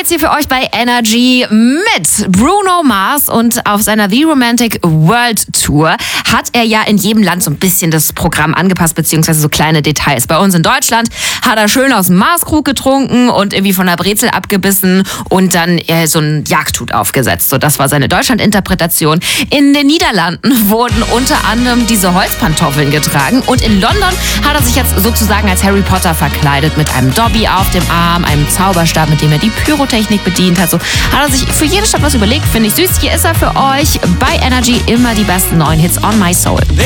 jetzt hier für euch bei Energy mit Bruno Mars, und auf seiner The Romantic World Tour hat er ja in jedem Land so ein bisschen das Programm angepasst, beziehungsweise so kleine Details. Bei uns in Deutschland hat er schön aus dem Maßkrug getrunken und irgendwie von der Brezel abgebissen und dann so ein Jagdhut aufgesetzt. So, das war seine Deutschland-Interpretation. In den Niederlanden wurden unter anderem diese Holzpantoffeln getragen, und in London hat er sich jetzt sozusagen als Harry Potter verkleidet mit einem Dobby auf dem Arm, einem Zauberstab, mit dem er die Pyrotechnik bedient hat. So hat er sich für jede Stadt was überlegt. Finde ich süß. Hier ist er für euch bei Energy. Immer die besten neuen Hits on My Soul.